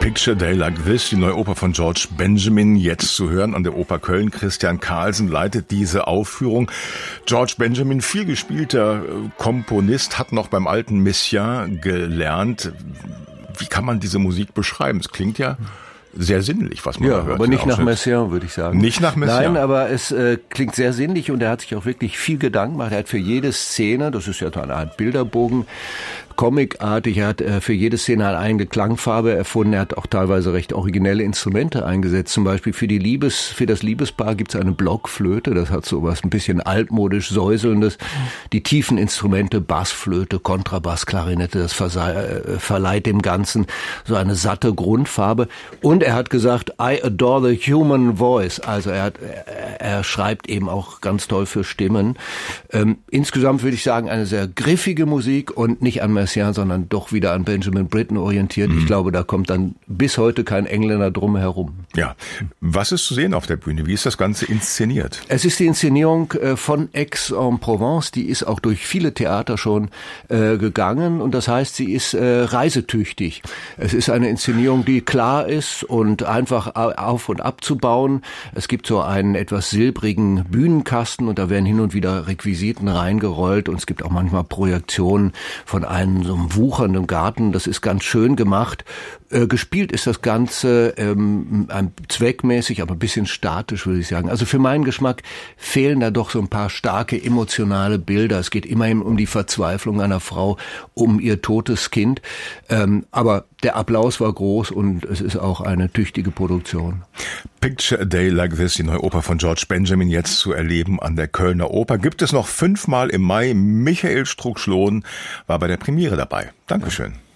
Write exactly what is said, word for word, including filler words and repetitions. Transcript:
Picture Day Like This, die neue Oper von George Benjamin, jetzt zu hören an der Oper Köln. Christian Carlsen leitet diese Aufführung. George Benjamin, viel gespielter Komponist, hat noch beim alten Messiaen gelernt. Wie kann man diese Musik beschreiben? Es klingt ja sehr sinnlich, was man ja, da hört. Aber nicht nach Messiaen, würde ich sagen. Nicht nach Messiaen. Nein, aber es äh, klingt sehr sinnlich und er hat sich auch wirklich viel Gedanken gemacht. Er hat für jede Szene, das ist ja so eine Art Bilderbogen, comicartig, er hat äh, für jede Szene eine eigene Klangfarbe erfunden. Er hat auch teilweise recht originelle Instrumente eingesetzt. Zum Beispiel für die Liebes, für das Liebespaar gibt es eine Blockflöte. Das hat so was ein bisschen altmodisch Säuselndes. Die tiefen Instrumente, Bassflöte, Kontrabass, Klarinette, das äh, verleiht dem Ganzen so eine satte Grundfarbe. Und er hat gesagt, I adore the human voice. Also er hat, er, er schreibt eben auch ganz toll für Stimmen. Ähm, insgesamt würde ich sagen, eine sehr griffige Musik und nicht an Messiaen, sondern doch wieder an Benjamin Britten orientiert. Mhm. Ich glaube, da kommt dann bis heute kein Engländer drum herum. Ja. Was ist zu sehen auf der Bühne? Wie ist das Ganze inszeniert? Es ist die Inszenierung von Aix-en-Provence. Die ist auch durch viele Theater schon äh, gegangen und das heißt, sie ist äh, reisetüchtig. Es ist eine Inszenierung, die klar ist und einfach auf- und abzubauen. Es gibt so einen etwas silbrigen Bühnenkasten und da werden hin und wieder Requisiten reingerollt und es gibt auch manchmal Projektionen von einem so einem wuchernden Garten. Das ist ganz schön gemacht. Äh, gespielt ist das Ganze ähm, zweckmäßig, aber ein bisschen statisch, würde ich sagen. Also für meinen Geschmack fehlen da doch so ein paar starke emotionale Bilder. Es geht immerhin um die Verzweiflung einer Frau, um ihr totes Kind. Ähm, aber der Applaus war groß und es ist auch eine tüchtige Produktion. Picture a Day Like This, die neue Oper von George Benjamin, jetzt zu erleben an der Kölner Oper. Gibt es noch fünfmal im Mai. Michael Strux-Schlohn war bei der Premiere dabei. Dankeschön.